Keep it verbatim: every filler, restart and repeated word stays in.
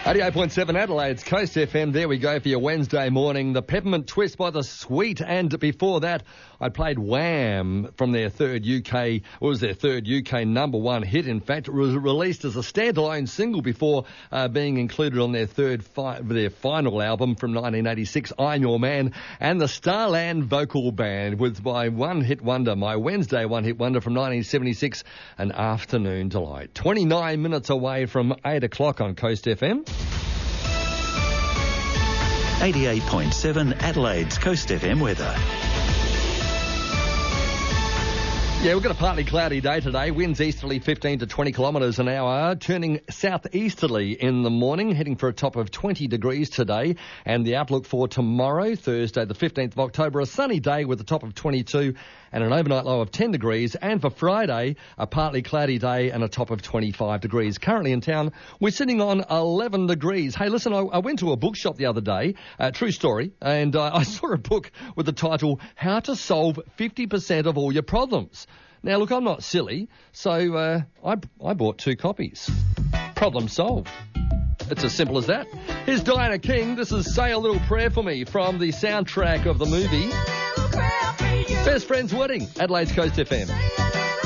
eighty-eight point seven Adelaide's Coast F M. There we go for your Wednesday morning. The Peppermint Twist by The Sweet. And before that, I played Wham from their third U K, what was their third U K number one hit, in fact. It was released as a standalone single before uh, being included on their third, fi- their final album from nineteen eighty-six, I'm Your Man. And the Starland Vocal Band with my one-hit wonder, my Wednesday one-hit wonder from nineteen seventy-six, An Afternoon Delight. twenty-nine minutes away from eight o'clock on Coast F M. eighty-eight point seven Adelaide's Coast F M weather. Yeah, we've got a partly cloudy day today. Winds easterly fifteen to twenty kilometres an hour, turning southeasterly in the morning, heading for a top of twenty degrees today. And the outlook for tomorrow, Thursday, the fifteenth of October, a sunny day with a top of twenty-two and an overnight low of ten degrees. And for Friday, a partly cloudy day and a top of twenty-five degrees. Currently in town, we're sitting on eleven degrees. Hey, listen, I, I went to a bookshop the other day, uh, true story, and uh, I saw a book with the title, How to Solve fifty percent of All Your Problems. Now, look, I'm not silly, so uh, I, I bought two copies. Problem solved. It's as simple as that. Here's Diana King. This is Say a Little Prayer for Me from the soundtrack of the movie Best Friend's Wedding, Adelaide's Coast F M.